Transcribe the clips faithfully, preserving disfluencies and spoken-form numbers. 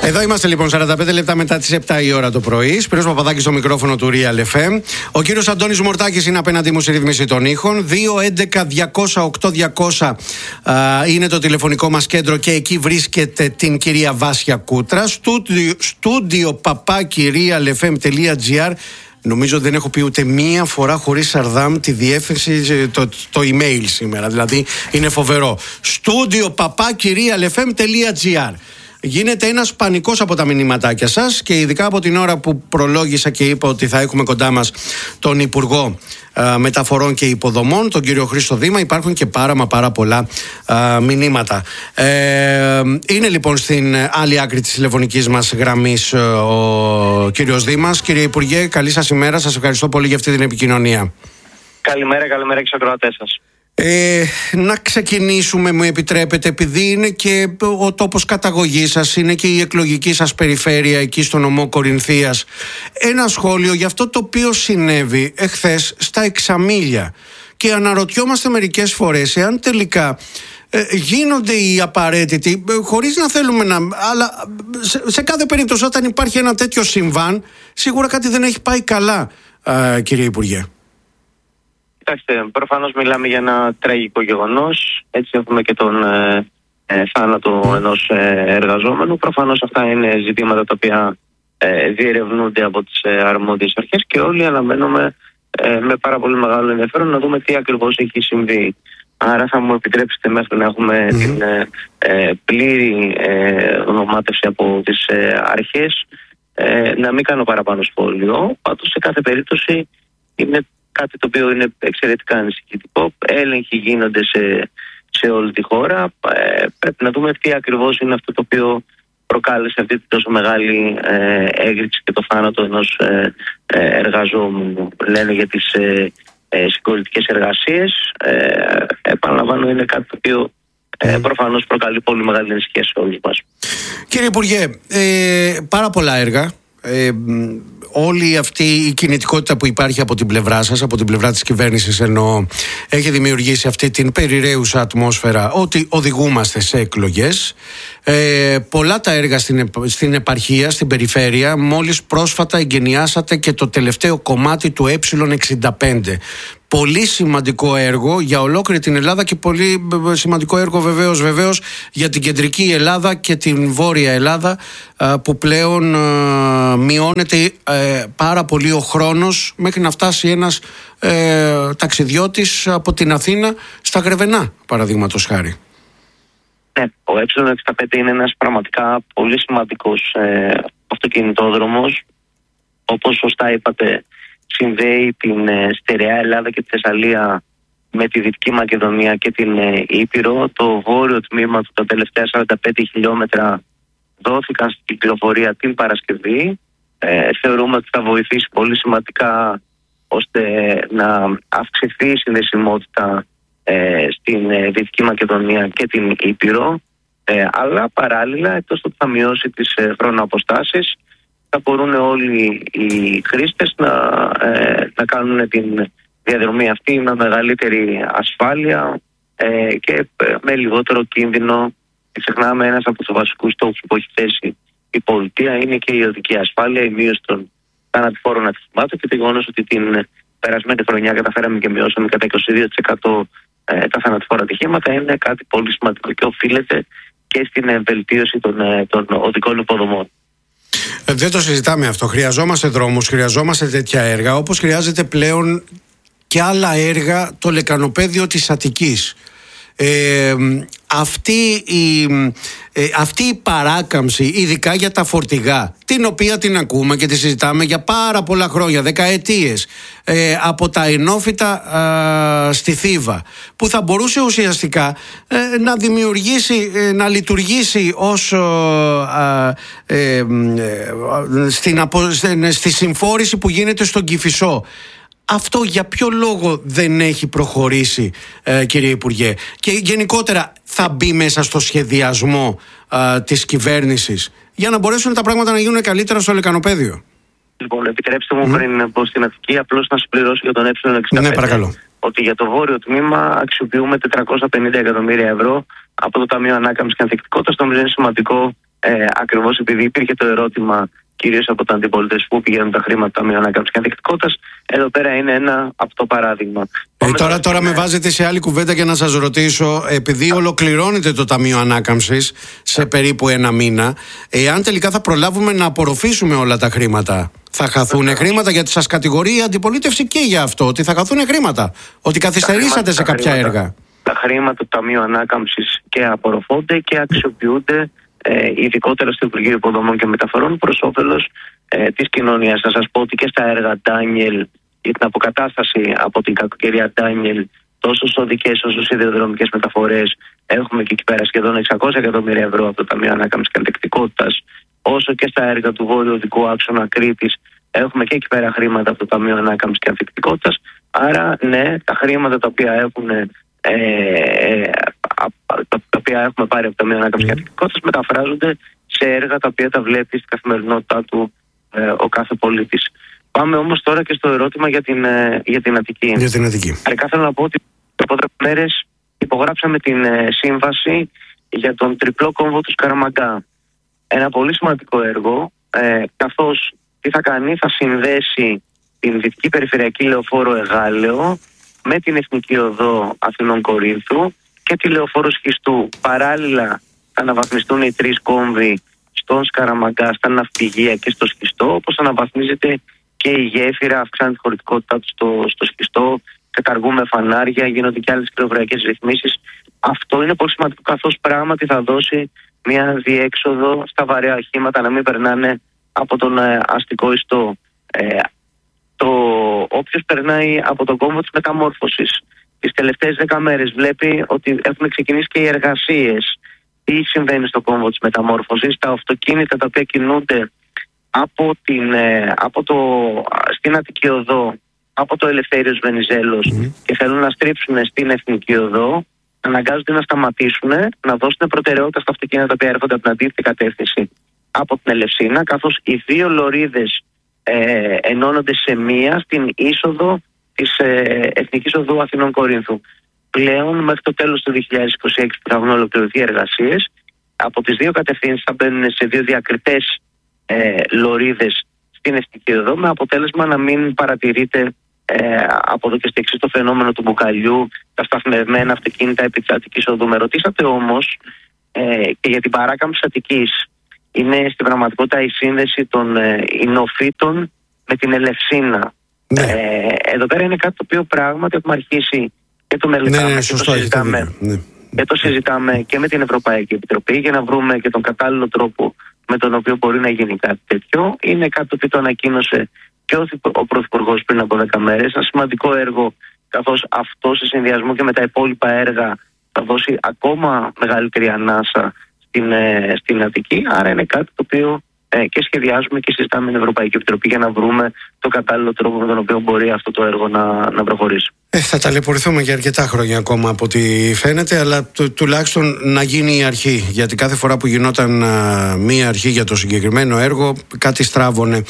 Εδώ είμαστε λοιπόν σαράντα πέντε λεπτά μετά τις επτά η ώρα το πρωί. Σπύρος Παπαδάκης στο μικρόφωνο του Real εφ εμ. Ο κύριος Αντώνης Μορτάκης είναι απέναντί μου στη ρύθμιση των ήχων. δύο έντεκα διακόσια οκτώ διακόσια α, είναι το τηλεφωνικό μας κέντρο και εκεί βρίσκεται την κυρία Βάσια Κούτρα. Στούντιο παπάκι real f m τελεία g r. Νομίζω δεν έχω πει ούτε μία φορά χωρίς Σαρδάμ τη διεύθυνση, το, το email σήμερα. Δηλαδή είναι φοβερό. Στούντιο παπάκι real f m τελεία g r. Γίνεται ένας πανικός από τα μηνυματάκια σας και ειδικά από την ώρα που προλόγησα και είπα ότι θα έχουμε κοντά μας τον Υπουργό α, Μεταφορών και Υποδομών, τον κύριο Χρήστο Δήμα. Υπάρχουν και πάρα μα πάρα πολλά α, μηνύματα. Ε, είναι λοιπόν στην άλλη άκρη της τηλεφωνικής μας γραμμής ο κύριος Δήμας. Κύριε Υπουργέ, καλή σας ημέρα. Σας ευχαριστώ πολύ για αυτή την επικοινωνία. Καλημέρα, καλημέρα και στους ακροατές σας. Ε, να ξεκινήσουμε, μου επιτρέπετε, επειδή είναι και ο τόπος καταγωγής σας, είναι και η εκλογική σας περιφέρεια εκεί στο νομό Κορινθίας, ένα σχόλιο για αυτό το οποίο συνέβη εχθές στα Εξαμήλια. Και αναρωτιόμαστε μερικές φορές εάν τελικά ε, γίνονται οι απαραίτητοι, ε, χωρίς να θέλουμε να... Αλλά σε, σε κάθε περίπτωση όταν υπάρχει ένα τέτοιο συμβάν, σίγουρα κάτι δεν έχει πάει καλά, ε, κύριε Υπουργέ. Κοιτάξτε, προφανώς μιλάμε για ένα τραγικό γεγονός. Έτσι έχουμε και τον ε, ε, θάνατο ενός ε, εργαζόμενου. Προφανώς αυτά είναι ζητήματα τα οποία ε, διερευνούνται από τις ε, αρμόδιες αρχές και όλοι αναμένουμε ε, με πάρα πολύ μεγάλο ενδιαφέρον να δούμε τι ακριβώς έχει συμβεί. Άρα θα μου επιτρέψετε μέχρι να έχουμε mm. την ε, ε, πλήρη ε, ονομάτευση από τις ε, αρχές ε, να μην κάνω παραπάνω σχόλιο. Πάντως σε κάθε περίπτωση είναι κάτι το οποίο είναι εξαιρετικά ανησυχητικό. Έλεγχοι γίνονται σε, σε όλη τη χώρα. Ε, πρέπει να δούμε τι ακριβώς είναι αυτό το οποίο προκάλεσε αυτή τη τόσο μεγάλη ε, έγκριση και το θάνατο ενός ε, ε, εργαζόμενου. Λένε για τις ε, ε, συγχωρητικές εργασίες. Ε, επαναλαμβάνω, είναι κάτι το οποίο ε, προφανώς προκαλεί πολύ μεγάλη ανησυχία σε όλους μας. Κύριε Υπουργέ, ε, πάρα πολλά έργα. Ε, όλη αυτή η κινητικότητα που υπάρχει από την πλευρά σας, από την πλευρά της κυβέρνησης εννοώ, έχει δημιουργήσει αυτή την περιραίουσα ατμόσφαιρα ότι οδηγούμαστε σε εκλογές. Ε, πολλά τα έργα στην, στην επαρχία, στην περιφέρεια. Μόλις πρόσφατα εγκαινιάσατε και το τελευταίο κομμάτι του ε εξήντα πέντε. Πολύ σημαντικό έργο για ολόκληρη την Ελλάδα και πολύ σημαντικό έργο βεβαίως, βεβαίως για την κεντρική Ελλάδα και την βόρεια Ελλάδα, που πλέον μειώνεται πάρα πολύ ο χρόνος μέχρι να φτάσει ένας ε, ταξιδιώτης από την Αθήνα στα Γρεβενά, παραδείγματος χάρη. Ναι, ο ε εξήντα πέντε είναι ένας πραγματικά πολύ σημαντικός ε, αυτοκινητόδρομος. Όπως σωστά είπατε, συνδέει την ε, στερεά Ελλάδα και τη Θεσσαλία με τη Δυτική Μακεδονία και την ε, Ήπειρο. Το βόρειο τμήμα του, τα τελευταία σαράντα πέντε χιλιόμετρα, δόθηκαν στην κυκλοφορία την Παρασκευή. Ε, θεωρούμε ότι θα βοηθήσει πολύ σημαντικά ώστε να αυξηθεί η συνδεσιμότητα ε, στην ε, Δυτική Μακεδονία και την Ήπειρο. Ε, αλλά παράλληλα, εκτός ότι θα μειώσει τις ε, χρονοαποστάσεις, θα μπορούν όλοι οι χρήστες να, ε, να κάνουν την διαδρομή αυτή με μεγαλύτερη ασφάλεια ε, και με λιγότερο κίνδυνο. Και ξεχνάμε, ένας από τους βασικούς στόχους που έχει θέσει η πολιτεία είναι και η οδική ασφάλεια, η μείωση των θανατηφόρων ατυχημάτων και το γεγονός ότι την περασμένη χρονιά καταφέραμε και μειώσαμε κατά είκοσι δύο τοις εκατό ε, τα θανατηφόρα ατυχήματα. Είναι κάτι πολύ σημαντικό και οφείλεται και στην βελτίωση των, των οδικών υποδομών. Δεν το συζητάμε αυτό. Χρειαζόμαστε δρόμους, χρειαζόμαστε τέτοια έργα, όπως χρειάζεται πλέον και άλλα έργα το λεκανοπέδιο της Αττικής. Ε, αυτή, η, ε, αυτή η παράκαμψη, ειδικά για τα φορτηγά, την οποία την ακούμε και τη συζητάμε για πάρα πολλά χρόνια, δεκαετίες, ε, από τα ενόφυτα ε, στη Θήβα, που θα μπορούσε ουσιαστικά ε, να δημιουργήσει, ε, να λειτουργήσει ως ε, ε, ε, στην απο, στη συμφόρηση που γίνεται στον Κηφισό. Αυτό για ποιο λόγο δεν έχει προχωρήσει, ε, κύριε Υπουργέ? Και γενικότερα θα μπει μέσα στο σχεδιασμό ε, της κυβέρνησης για να μπορέσουν τα πράγματα να γίνουν καλύτερα στο λεκανοπέδιο? Λοιπόν, επιτρέψτε μου mm. πριν πω στην Αττική, απλώς να συμπληρώσω για τον ε εξήντα πέντε. Ναι, παρακαλώ. Ότι για το βόρειο τμήμα αξιοποιούμε τετρακόσια πενήντα εκατομμύρια ευρώ από το Ταμείο Ανάκαμψης και Ανθεκτικότητας. Νομίζω είναι σημαντικό ε, ακριβώς επειδή υπήρχε το ερώτημα κυρίως από τα αντιπολίτευση που πηγαίνουν τα χρήματα Ταμείου Ανάκαμψης και Ανθεκτικότητας. Εδώ πέρα είναι ένα από το παράδειγμα. Ε, τώρα τώρα με βάζετε σε άλλη κουβέντα και να σας ρωτήσω, επειδή ολοκληρώνεται το Ταμείο Ανάκαμψης σε περίπου ένα μήνα, εάν τελικά θα προλάβουμε να απορροφήσουμε όλα τα χρήματα, θα χαθούν χρήματα? Γιατί σας κατηγορεί η αντιπολίτευση και για αυτό, ότι θα χαθούν χρήματα, ότι καθυστερήσατε σε κάποια χρήματα, έργα. Τα χρήματα του Ταμείου Ανάκαμψης και απορροφώνται και αξιοποιούνται Ε, ειδικότερα στο Υπουργείο Υποδομών και Μεταφορών προς όφελος ε, της κοινωνίας. Να σας πω ότι και στα έργα Ντάνιελ για την αποκατάσταση από την κακοκαιρία Ντάνιελ, τόσο στις οδικές όσο στις ιδεοδρομικές μεταφορές, έχουμε και εκεί πέρα σχεδόν εξακόσια εκατομμύρια ευρώ από το Ταμείο Ανάκαμψης και Ανθεκτικότητας, όσο και στα έργα του Βόρειου Οδικού Άξονα Κρήτης, έχουμε και εκεί πέρα χρήματα από το Ταμείο Ανάκαμψης και Ανθεκτικότητας. Άρα, ναι, τα χρήματα τα οποία έχουν Ε, τα οποία έχουμε πάρει από τα Ταμείο Ανάκαμψης και Ανθεκτικότητας μεταφράζονται σε έργα τα οποία τα βλέπει στην καθημερινότητά του ε, ο κάθε πολίτης. Πάμε όμως τώρα και στο ερώτημα για την, ε, για την Αττική. Για την Αττική. Αρχικά θέλω να πω ότι από τρεις μέρες υπογράψαμε την ε, σύμβαση για τον τριπλό κόμβο του Σκαραμαγκά. Ένα πολύ σημαντικό έργο, ε, καθώς τι θα κάνει, θα συνδέσει την Δυτική Περιφερειακή Λεωφόρο Εγάλεο με την Εθνική Οδό Αθηνών Κορίνθου και τη Λεωφόρο Σχιστού. Παράλληλα θα αναβαθμιστούν οι τρεις κόμβοι στον Σκαραμαγκά, στα ναυπηγεία και στο Σχιστό, όπως αναβαθμίζεται και η γέφυρα, αυξάνει τη χωρητικότητά του στο, στο Σχιστό, καταργούμε φανάρια, γίνονται και άλλες πληροφοριακές ρυθμίσεις. Αυτό είναι πολύ σημαντικό, καθώς πράγματι θα δώσει μια διέξοδο στα βαρέα οχήματα να μην περνάνε από τον ε, αστικό ιστό. Ε, το όποιος περνάει από τον κόμβο της μεταμόρφωσης τις τελευταίες δέκα μέρες βλέπει ότι έχουν ξεκινήσει και οι εργασίες. Τι συμβαίνει στο κόμβο της μεταμόρφωσης? Τα αυτοκίνητα τα οποία κινούνται από, την, από το, στην Αττική Οδό, από το Ελευθέριος Βενιζέλος mm. και θέλουν να στρίψουν στην Εθνική Οδό, αναγκάζονται να σταματήσουν, να δώσουν προτεραιότητα στα αυτοκίνητα τα οποία έρχονται από την αντίθετη κατεύθυνση από την Ελευσίνα, καθώς οι δύο λωρίδες ε, ενώνονται σε μία στην είσοδο της ε, Εθνικής Οδού Αθηνών Κορίνθου. Πλέον, μέχρι το τέλος του δύο χιλιάδες είκοσι έξι που θα έχουν ολοκληρωθεί εργασίες, από τις δύο κατευθύνσεις θα μπαίνουν σε δύο διακριτές ε, λωρίδες στην Εθνική Οδό, με αποτέλεσμα να μην παρατηρείται ε, από εδώ και στο εξής το φαινόμενο του μπουκαλιού, τα σταθμευμένα αυτοκίνητα επί της Αττικής Οδού. Με ρωτήσατε όμως ε, και για την παράκαμψη Αττικής. Είναι στην πραγματικότητα η σύνδεση των ε, Ινοφύτων με την Ελευσίνα. Ναι. Ε, εδώ πέρα είναι κάτι το οποίο πράγματι έχουμε αρχίσει και το μελετάμε, ναι, ναι, και, το συζητάμε, ναι. και το συζητάμε και με την Ευρωπαϊκή Επιτροπή για να βρούμε και τον κατάλληλο τρόπο με τον οποίο μπορεί να γίνει κάτι τέτοιο. Είναι κάτι το οποίο το ανακοίνωσε και ο, ο Πρωθυπουργός πριν από δέκα μέρες. Ένα σημαντικό έργο, καθώς αυτό σε συνδυασμό και με τα υπόλοιπα έργα θα δώσει ακόμα μεγαλύτερη ανάσα στην, ε, στην Αττική. Άρα είναι κάτι το οποίο ε, και σχεδιάζουμε και συζητάμε με την Ευρωπαϊκή Επιτροπή για να βρούμε το κατάλληλο τρόπο με τον οποίο μπορεί αυτό το έργο να, να προχωρήσει. Ε, θα ταλαιπωρηθούμε για αρκετά χρόνια ακόμα από ό,τι φαίνεται, αλλά του, τουλάχιστον να γίνει η αρχή. Γιατί κάθε φορά που γινόταν α, μία αρχή για το συγκεκριμένο έργο, κάτι στράβωνε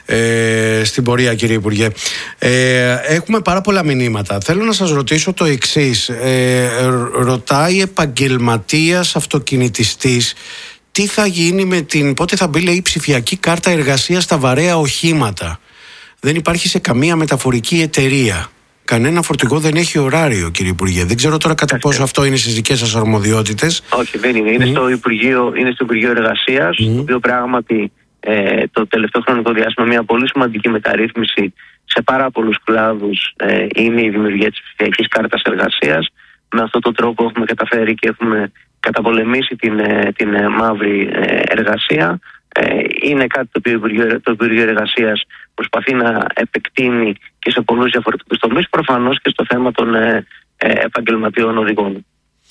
ε, στην πορεία, κύριε Υπουργέ. Ε, έχουμε πάρα πολλά μηνύματα. Θέλω να σας ρωτήσω το εξής. Ε, ρωτάει επαγγελματίας αυτοκινητιστής τι θα γίνει με την, πότε θα μπει, λέει, η ψηφιακή κάρτα εργασίας στα βαρέα οχήματα. Δεν υπάρχει σε καμία μεταφορική εταιρεία. Κανένα φορτηγό δεν έχει ωράριο, κύριε Υπουργέ. Δεν ξέρω τώρα κατά πόσο αυτό είναι στις δικές σας αρμοδιότητες. Όχι, δεν είναι. Είναι, mm. στο, Υπουργείο, είναι στο Υπουργείο Εργασίας, mm. το οποίο πράγματι ε, το τελευταίο χρονικό διάστημα μια πολύ σημαντική μεταρρύθμιση σε πάρα πολλούς κλάδους ε, είναι η δημιουργία της ψηφιακής κάρτας εργασίας. Με αυτόν τον τρόπο έχουμε καταφέρει και έχουμε καταπολεμήσει την, την μαύρη εργασία. Είναι κάτι το οποίο το Υπουργείο Εργασίας προσπαθεί να επεκτείνει και σε πολλούς διαφορετικούς τομείς, προφανώς και στο θέμα των επαγγελματιών οδηγών.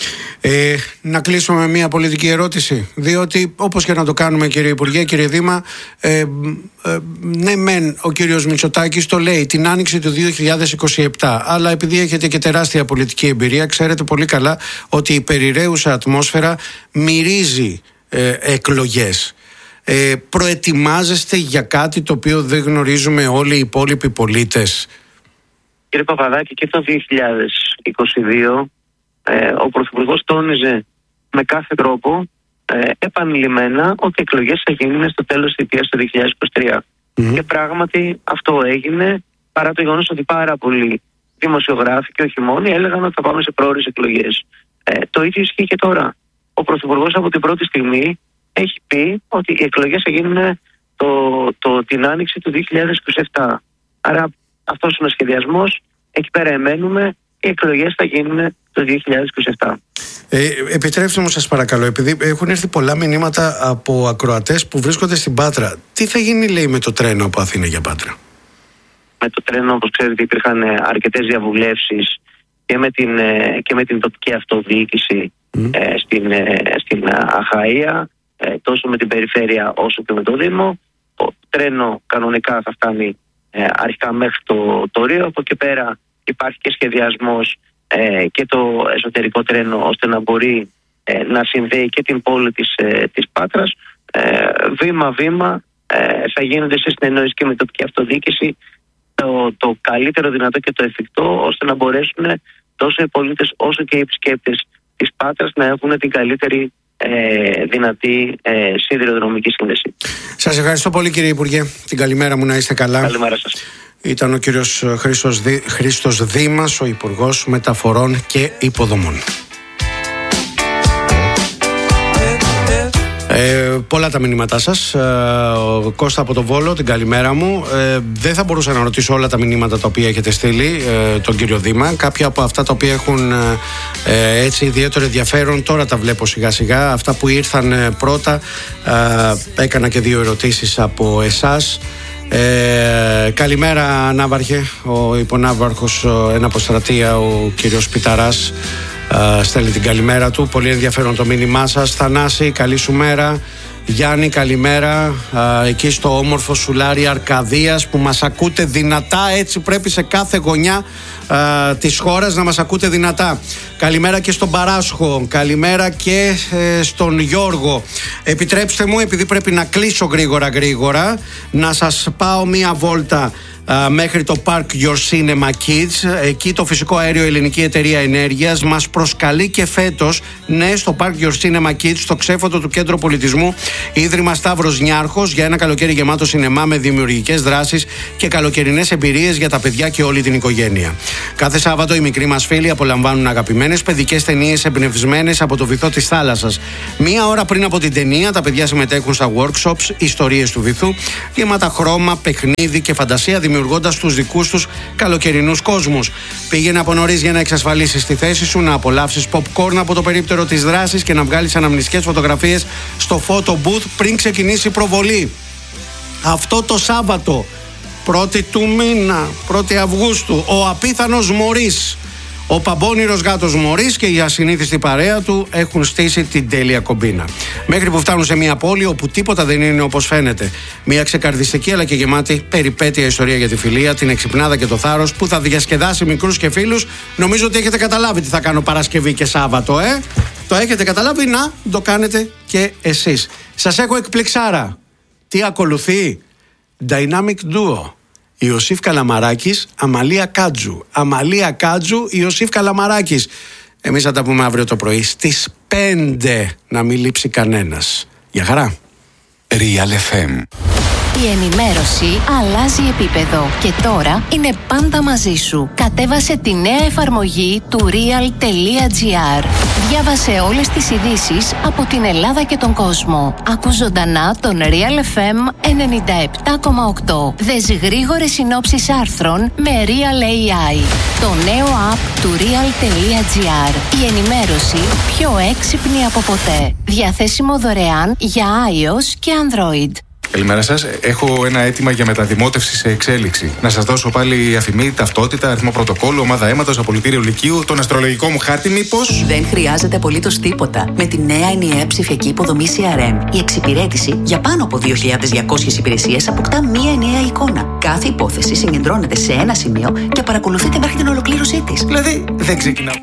Ε, να κλείσουμε με μια πολιτική ερώτηση, διότι όπως και να το κάνουμε, κύριε Υπουργέ, κύριε Δήμα, ε, ε, ναι μεν ο κύριος Μητσοτάκης το λέει την άνοιξη του δύο χιλιάδες είκοσι επτά, αλλά επειδή έχετε και τεράστια πολιτική εμπειρία, ξέρετε πολύ καλά ότι η περιραίουσα ατμόσφαιρα μυρίζει ε, εκλογές. Ε, προετοιμάζεστε για κάτι το οποίο δεν γνωρίζουμε όλοι οι υπόλοιποι πολίτες? Κύριε Παπαδάκη, και το δύο χιλιάδες είκοσι δύο Ε, ο Πρωθυπουργός τόνιζε με κάθε τρόπο ε, επανειλημμένα ότι οι εκλογές θα γίνουν στο τέλος της θητείας του δύο χιλιάδες είκοσι τρία. Mm-hmm. Και πράγματι αυτό έγινε, παρά το γεγονός ότι πάρα πολλοί δημοσιογράφοι και όχι μόνοι έλεγαν ότι θα πάμε σε πρόορες εκλογές. Ε, το ίδιο ισχύει και τώρα. Ο Πρωθυπουργός από την πρώτη στιγμή έχει πει ότι οι εκλογές θα γίνουν το, το, την άνοιξη του δύο χιλιάδες είκοσι επτά. Άρα αυτός είναι ο σχεδιασμός, εκεί πέρα εμένουμε, οι εκλογές θα γίνουν το δύο χιλιάδες είκοσι επτά. Ε, επιτρέψτε μου σας παρακαλώ, επειδή έχουν έρθει πολλά μηνύματα από ακροατές που βρίσκονται στην Πάτρα. Τι θα γίνει, λέει, με το τρένο από Αθήνα για Πάτρα? Με το τρένο, όπως ξέρετε, υπήρχαν αρκετές διαβουλεύσεις και με την, και με την τοπική αυτοδιοίκηση mm. ε, στην, ε, στην Αχαΐα, ε, τόσο με την περιφέρεια όσο και με το Δήμο. Το τρένο κανονικά θα φτάνει ε, αρχικά μέχρι το, το Ρίο. Από εκεί πέρα υπάρχει και σχεδιασμός ε, και το εσωτερικό τρένο ώστε να μπορεί ε, να συνδέει και την πόλη της, ε, της Πάτρας. Ε, βήμα-βήμα ε, θα γίνονται σε συνεννόηση και με τοπική αυτοδιοίκηση το, το καλύτερο δυνατό και το εφικτό, ώστε να μπορέσουν τόσο οι πολίτες όσο και οι επισκέπτες της Πάτρας να έχουν την καλύτερη ε, δυνατή ε, σιδηροδρομική σύνδεση. Σας ευχαριστώ πολύ, κύριε Υπουργέ. Την καλημέρα μου, να είστε καλά. Καλημέρα σας. Ήταν ο κύριος Χρήστος, Δή, Χρήστος Δήμας, ο Υπουργός Μεταφορών και Υποδομών. Ε, πολλά τα μηνύματά σας. Ε, ο Κώστα από το Βόλο, την καλημέρα μου. Ε, δεν θα μπορούσα να ρωτήσω όλα τα μηνύματα τα οποία έχετε στείλει ε, τον κύριο Δήμα. Κάποια από αυτά τα οποία έχουν ε, έτσι ιδιαίτερο ενδιαφέρον, τώρα τα βλέπω σιγά σιγά. Αυτά που ήρθαν ε, πρώτα, ε, έκανα και δύο ερωτήσεις από εσάς. Ε, καλημέρα, Ναύαρχε. Ο υπονάβαρχος εν αποστρατεία, ο κύριος Πιταράς, Uh, στέλνει την καλημέρα του. Πολύ ενδιαφέρον το μήνυμά σας. Θανάση, καλή σου μέρα. Γιάννη, καλημέρα. Uh, εκεί στο όμορφο σουλάρι Αρκαδίας που μας ακούτε δυνατά. Έτσι πρέπει σε κάθε γωνιά uh, της χώρας να μας ακούτε δυνατά. Καλημέρα και στον Παράσχο. Καλημέρα και ε, στον Γιώργο. Επιτρέψτε μου, επειδή πρέπει να κλείσω γρήγορα γρήγορα, να σας πάω μία βόλτα Uh, μέχρι το Park Your Cinema Kids. Εκεί το φυσικό αέριο Ελληνική Εταιρεία Ενέργειας μας προσκαλεί και φέτος, ναι, στο Park Your Cinema Kids, στο ξέφωτο του Κέντρου Πολιτισμού Ίδρυμα Σταύρος Νιάρχος, για ένα καλοκαίρι γεμάτο σινεμά με δημιουργικές δράσεις και καλοκαιρινές εμπειρίες για τα παιδιά και όλη την οικογένεια. Κάθε Σάββατο οι μικροί μας φίλοι απολαμβάνουν αγαπημένες παιδικές ταινίες εμπνευσμένες από το βυθό της θάλασσας. Μία ώρα πριν από την ταινία, τα παιδιά συμμετέχουν στα workshops, ιστορίες του βυθού, γεμάτα χρώμα, παιχνίδι και φαντασία, δημιουργώντας τους δικούς τους καλοκαιρινούς κόσμους. Πήγαινε από νωρίς για να εξασφαλίσεις τη θέση σου, να απολαύσεις popcorn από το περίπτερο της δράσης και να βγάλεις αναμνηστικές φωτογραφίες στο photo booth πριν ξεκινήσει η προβολή. Αυτό το Σάββατο, πρώτη του μήνα, πρώτη Αυγούστου, ο απίθανος Μωρίς, ο παμπώνυρος γάτος Μωρίς και η ασυνήθιστη παρέα του έχουν στήσει την τέλεια κομπίνα. Μέχρι που φτάνουν σε μια πόλη όπου τίποτα δεν είναι όπως φαίνεται. Μια ξεκαρδιστική αλλά και γεμάτη περιπέτεια ιστορία για τη φιλία, την εξυπνάδα και το θάρρος που θα διασκεδάσει μικρούς και φίλους. Νομίζω ότι έχετε καταλάβει τι θα κάνω Παρασκευή και Σάββατο, ε! Το έχετε καταλάβει, να το κάνετε και εσείς. Σας έχω εκπληξάρα. Τι ακολουθεί? Dynamic Duo. Ιωσήφ Καλαμαράκης, Αμαλία Κάτζου. Αμαλία Κάτζου, Ιωσήφ Καλαμαράκης. Εμείς θα τα πούμε αύριο το πρωί στις πέντε, να μην λείψει κανένας. Γεια χαρά. Real εφ εμ. Η ενημέρωση αλλάζει επίπεδο και τώρα είναι πάντα μαζί σου. Κατέβασε τη νέα εφαρμογή του real.gr. Διάβασε όλες τις ειδήσεις από την Ελλάδα και τον κόσμο. Ακού ζωντανά τον Real εφ εμ ενενήντα επτά κόμμα οκτώ. Δες γρήγορες συνόψεις άρθρων με Real έι άι. Το νέο app του real.gr. Η ενημέρωση πιο έξυπνη από ποτέ. Διαθέσιμο δωρεάν για iOS και Android. Καλημέρα σας. Έχω ένα αίτημα για μεταδημότευση σε εξέλιξη. Να σας δώσω πάλι αφημί, ταυτότητα, αριθμό πρωτοκόλλου, ομάδα αίματος, απολυτήριο λυκείου, τον αστρολογικό μου χάρτη, μήπως? Δεν χρειάζεται απολύτως τίποτα. Με τη νέα ενιαία ψηφιακή υποδομή σι αρ εμ, η εξυπηρέτηση για πάνω από δύο χιλιάδες διακόσιες υπηρεσίες αποκτά μία ενιαία εικόνα. Κάθε υπόθεση συγκεντρώνεται σε ένα σημείο και παρακολουθείται μέχρι την ολοκλήρωσή της. Δηλαδή, δεν ξεκινάω.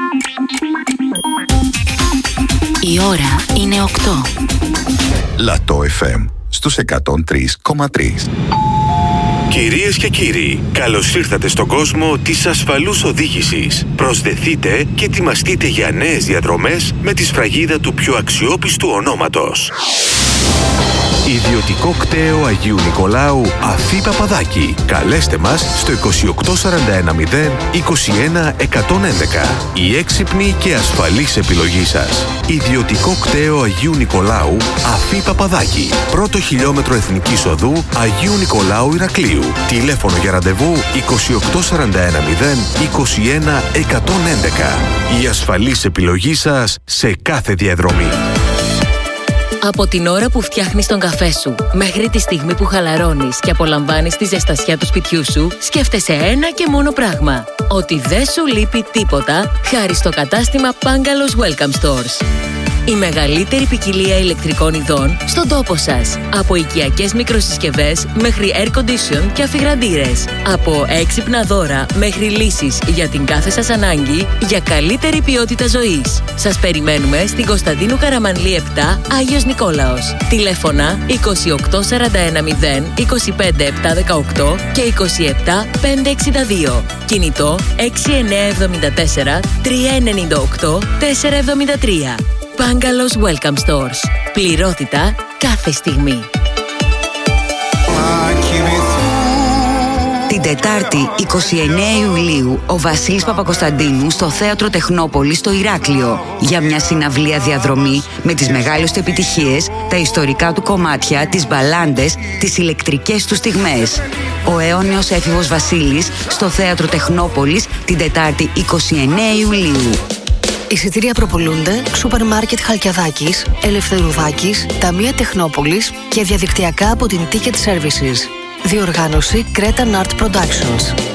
Η ώρα είναι οκτώ. Λατό εφ εμ στους εκατόν τρία κόμμα τρία. Κυρίες και κύριοι, καλώς ήρθατε στον κόσμο της ασφαλούς οδήγησης. Προσδεθείτε και ετοιμαστείτε για νέες διαδρομές με τη σφραγίδα του πιο αξιόπιστου ονόματος. Ιδιωτικό κτέο Αγίου Νικολάου Αφή Παπαδάκη. Καλέστε μας στο είκοσι οκτώ σαράντα ένα μηδέν είκοσι ένα εκατόν έντεκα. Η έξυπνη και ασφαλής επιλογή σας. Ιδιωτικό κτέο Αγίου Νικολάου Αφή Παπαδάκη. Πρώτο χιλιόμετρο Εθνικής Οδού Αγίου Νικολάου Ηρακλείου. Τηλέφωνο για ραντεβού είκοσι οκτώ σαράντα ένα μηδέν είκοσι ένα εκατόν έντεκα. Η ασφαλής επιλογή σας σε κάθε διαδρομή. Από την ώρα που φτιάχνεις τον καφέ σου μέχρι τη στιγμή που χαλαρώνεις και απολαμβάνεις τη ζεστασιά του σπιτιού σου, σκέφτεσαι ένα και μόνο πράγμα. Ότι δεν σου λείπει τίποτα χάρη στο κατάστημα Pangalos Welcome Stores. Η μεγαλύτερη ποικιλία ηλεκτρικών ειδών στον τόπο σας. Από οικιακές μικροσυσκευές μέχρι air condition και αφιγραντήρες. Από έξυπνα δώρα μέχρι λύσεις για την κάθε σας ανάγκη για καλύτερη ποιότητα ζωής. Σας περιμένουμε στην Κωνσταντίνου Καραμανλή επτά, Άγιος Νικόλαος. Τηλέφωνα είκοσι οκτώ σαράντα ένα μηδέν είκοσι πέντε επτακόσια δεκαοκτώ και είκοσι επτά πεντακόσια εξήντα δύο. Κινητό έξι εννιά εβδομήντα τέσσερα τρία εννιά οκτώ τέσσερα εβδομήντα τρία. Pangalos Welcome Stores. Πληρότητα κάθε στιγμή. Την Τετάρτη εικοστή ενάτη Ιουλίου ο Βασίλης Παπακοσταντίνου στο Θέατρο Τεχνόπολης στο Ηράκλειο για μια συναυλία διαδρομή με τις μεγάλες του επιτυχίες, τα ιστορικά του κομμάτια, τις μπαλάντες, τις ηλεκτρικές του στιγμές. Ο αιώνιος έφηβος Βασίλης στο Θέατρο Τεχνόπολης την Τετάρτη εικοστή ενάτη Ιουλίου. Εισιτήρια προπολούνται σούπερ μάρκετ Χαλκιαδάκης, Ελευθερουδάκης, Ταμεία Τεχνόπολης και διαδικτυακά από την Ticket Services. Διοργάνωση Cretan Art Productions.